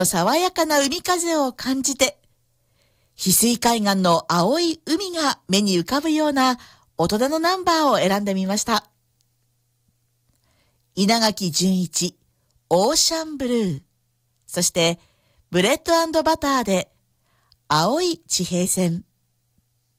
爽やかな海風を感じて、翡翠海岸の青い海が目に浮かぶような大人のナンバーを選んでみました。稲垣潤一、オーシャンブルー。そして、ブレッド&バターで、青い地平線。